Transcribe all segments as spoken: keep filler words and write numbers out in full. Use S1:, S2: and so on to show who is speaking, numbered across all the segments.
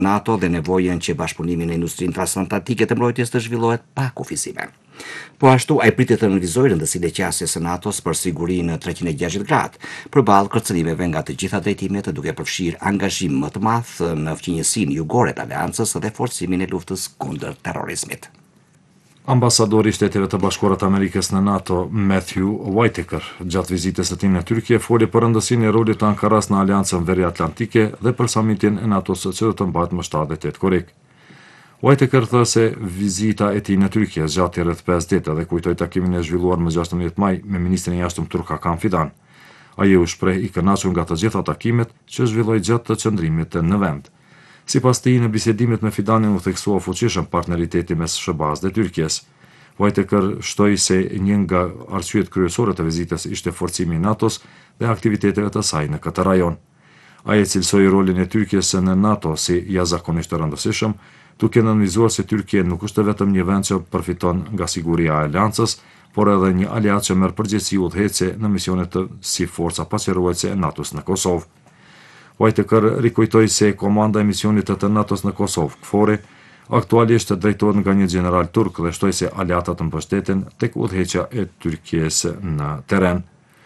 S1: NATO dhe nevojën që bashkëpunimi në industrinë transatlantike të mbrojtjes të zhvillohet pa kufizime. Po ashtu, ai pritet të analizojë rëndësinë e qasjes së NATO-s për siguri në treqind e gjashtëdhjetë gradë, përballë kërcënimeve nga të gjitha drejtimet, duke përfshirë angazhim më të madh në fqinjësinë jugore të aleancës dhe forcimin e luftës kundër terrorizmit.
S2: Ambasadori i Shteteve të Bashkuara të Amerikës në NATO, Matthew Whitaker, gjatë vizitës së tij në Turqi, foli për rëndësinë e rolit të Ankaras në Aleancën Veriatlantike dhe për samitin e NATO-s që do të mbahet më shtatë dhe tetë korrik. Whitaker tha se vizita e tij në Turqi zgjati rreth pesë ditë dhe kujtoi takimin e zhvilluar më gjashtëmbëdhjetë maj me ministrin e jashtëm turk Hakan Fidan. Ai u shpreh i kënaqur nga të gjitha takimet që zhvilloi gjatë të qëndrimit në vend. Sipas tij, në bisedimet me Fidanin u theksua fuqishëm partneriteti mes S B A-s dhe Turqisë. Whitaker shtoi se një nga arsyet kryesore të vizitës ishte forcimi i NATO-s dhe aktiviteteve të saj në këtë rajon. Ai e cilësoi rolin e Turqisë në NATO si jashtëzakonisht të rëndësishëm, duke nënvizuar se Turqia nuk është vetëm një vend që përfiton nga siguria e aleancës, por edhe një aleat që merr përgjegjësi udhëhece në misionet të si forca paçëruese e NATO-s në Kosovë. Whitaker rikujtoi se komanda e misionit të NATO-s në Kosovë, KFOR-i, aktualisht drejtohet nga një general turk dhe shtoi se aleatët mbështeten tek udhëheqja e Turqisë në terren.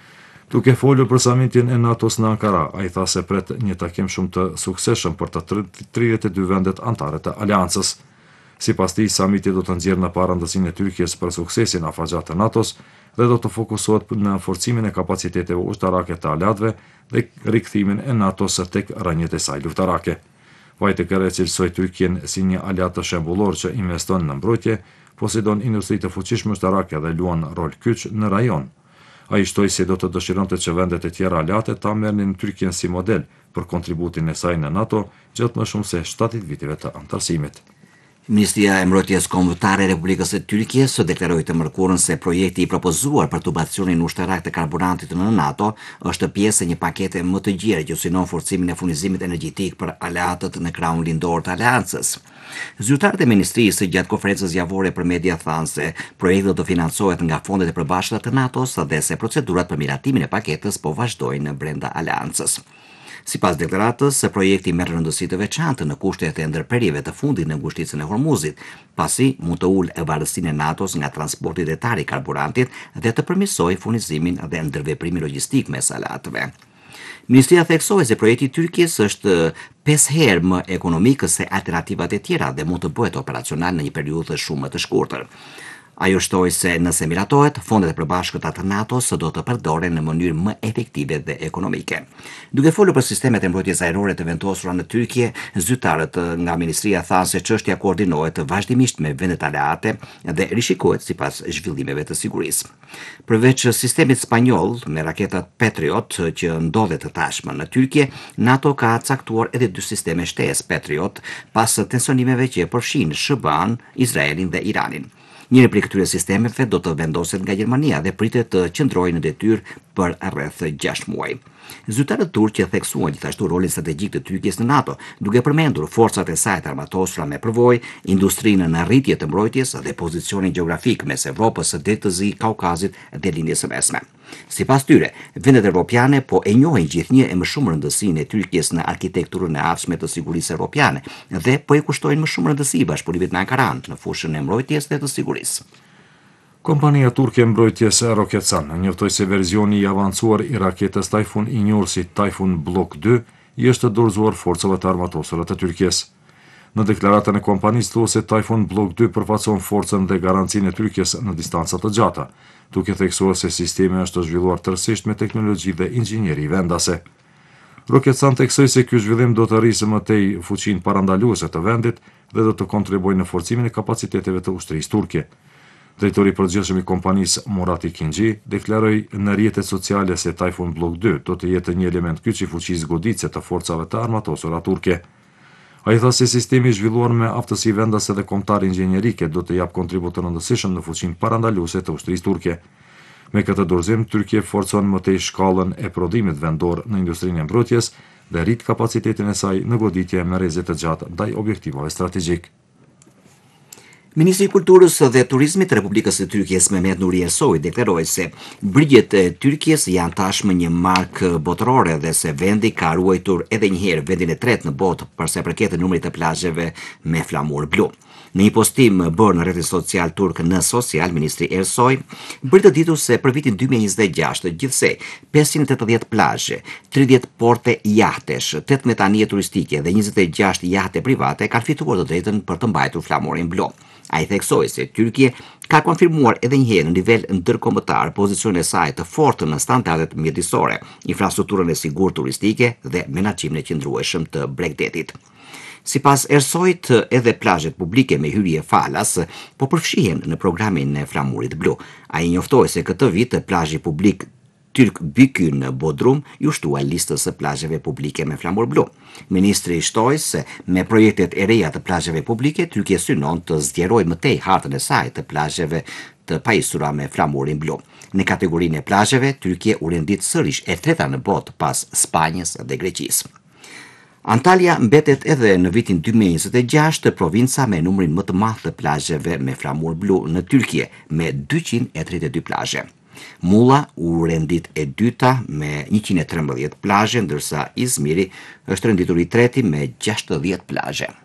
S2: Duke folur për samitin e NATO-s në Ankara, ai tha se pret një takim shumë të suksesshëm për të tridhjetë e dy vendet anëtare të aleancës. Sipas tij, samiti do të nxjerrë në parë e Turqisë për suksesin afatgjat të NATO-s dhe do të fokusohet në forcimin e kapaciteteve ushtarake të aleatëve dhe rikthimin e NATO-s tek rrënjët e saj luftarake. Whitaker e cilësoi Turqin si një aleat të shembullor që investon në mbrojtje, posedon industri të fuqishme ushtarake dhe luan rol kyç në rajon. Ai shtoi se do të dëshironte që vendet e tjera aleate ta merrnin Turqin si model për kontributin e saj në NATO gjatë më shumë se shtatëdhjetë viteve të anëtarësimit.
S1: Ministria e Mbrojtjes Kombëtare e Republikës së Turqisë deklaroi të mërkurën se projekti i propozuar për tubacionin ushtarak të karburantit në NATO është pjesë e një pakete më të gjerë që synon forcimin e furnizimit energjetik për aleatët në krahun lindor të aleancës. Zyrtarët e ministrisë gjatë konferencës javore për media thanë se projekti do të financohet nga fondet e përbashkëta të NATO-s dhe se procedurat për miratimin e paketës po vazhdojnë brenda aleancës. Sipas deklaratës, projekti merr rëndësi të veçantë në kushtet e ndërprerjeve të fundit në ngushticën e Hormuzit, pasi mund të ulë varësinë e NATO-s nga transporti detar i karburantit dhe të përmirësojë furnizimin dhe ndërveprimin logjistik mes aleatëve. Ministria theksoi se projekti i Turqisë është pesë herë më ekonomik se alternativat e tjera dhe mund të bëhet operacional në një periudhë shumë të shkurtër. Ajo shtoi se nëse miratohet, fondet e përbashkëta të NATO-s do të përdoren në mënyrë më efektive dhe ekonomike. Duke folur për sistemet e mbrojtjes ajrore të vendosura në Turqi, zyrtarët nga ministria thanë se çështja koordinohet vazhdimisht me vendet aleate dhe rishikohet sipas zhvillimeve të sigurisë. Përveç sistemit spanjoll me raketat Patriot që ndodhet të tashmë në Turqi, NATO ka caktuar edhe dy sisteme shtesë Patriot pas tensionimeve që përfshin S B A-n, Izraelin dhe Iranin. Njëri prej këtyre sistemeve do të vendoset nga Gjermania dhe pritet të qëndrojë në detyrë për rreth gjashtë muaj. Zyrtarët turqë theksuan gjithashtu rolin strategjik të Turqisë në NATO, duke përmendur forcat e saj të armatosura me përvojë, industrinë në rritje të mbrojtjes dhe pozicionin gjeografik mes Evropës së Detë të Zi, Kaukazit dhe Lindjes së Mesme. Sipas tyre, vendet evropiane po e njohin gjithnjë e më shumë rëndësinë e Turqisë në arkitekturën e ardhshme të sigurisë evropiane dhe po e kushtojnë më shumë rëndësi bashkëpunimit me Ankaran në fushën e mbrojtjes dhe të sigurisë.
S2: Kompania turke e mbrojtjes Roketsan njoftoi se versioni i avancuar i raketës Tajfun i njohur si Tajfun Blok dy i është dorëzuar forcave të armatosura të Turqisë. Në deklaratën e kompanisë thuhet se Tajfun Blok dy përfaqëson forcën dhe garancinë e Turqisë në distanca të gjata, duke theksuar se sistemi është zhvilluar tërësisht me teknologji dhe inxhinieri vendase. Roketsan theksoi se ky zhvillim do të rrisë më tej fuqinë parandaluese të vendit dhe do të kontribuojë në forcimin e kapaciteteve të ushtrisë turke. Drejtori i përgjithshëm i kompanisë Murat Ikinci deklaroi në rrjetet sociale se Tajfun Blok dy do të jetë një element kyç i fuqisë goditëse të forcave të armatosura turke. Ai tha se sistemi i zhvilluar me aftësi vendase dhe kombëtare inxhinierike do të jap kontribut të rëndësishëm në fuqinë parandaluese të ushtrisë turke. Me këtë dorëzim, Turqia forcon më tej shkallën e prodhimit vendor në industrinë e mbrojtjes dhe rrit kapacitetin e saj në goditje me rrezet të gjatë ndaj objektivave strategjik.
S1: Ministri i Kulturës dhe Turizmit të Republikës së Tyrkisë Mehmet Nuri Ersoy deklaroi se brigjet e Tyrkisë janë tashmë një markë botërore dhe se vendi ka ruajtur edhe një herë vendin e tretë në botë për sa i përket numrit të plazheve me flamur blu. Në një postim bërë në rrjetin social turk në social, ministri Ersoy bëri të ditur se për vitin dy mijë e njëzet e gjashtë gjithsej pesëqind e tetëdhjetë plazhe, tridhjetë porte jahtesh, tetëmbëdhjetë anije turistike dhe njëzet e gjashtë jahte private kanë fituar të drejtën për të mbajtur flamurin blu. Ai theksoi se Tyrkia ka konfirmuar edhe një herë në nivel ndërkombëtar pozicionin e saj të fortë në standardet mjedisore, infrastrukturën e sigurt turistike dhe menaxhimin e qëndrueshëm të Bregdetit. Sipas Ersoyt, edhe plazhet publike me hyrje falas po përfshihen në programin e flamurit blu. Ai njoftoi se këtë vit plazhi publik Tyrk Byky në Bodrum ju shtua listës së plazheve publike me flamur blu. Ministri shtoi se me projektet e reja të plazheve publike, Tyrkia synon të zgjerojë më tej hartën e saj të plazheve të pajisura me flamurin blu. Në kategorinë e plazheve, Tyrkia u rendit sërish e treta në botë pas Spanjës dhe Greqisë. Antalya mbetet edhe në vitin dy mijë e njëzet e gjashtë provinca me numrin më të madh të plazheve me flamur blu në Tyrki, me dyqind e tridhjetë e dy plazhe. Mulla u rendit e dyta me njëqind e trembëdhjetë plazhe, ndërsa Izmiri është renditur i treti me gjashtëdhjetë plazhe.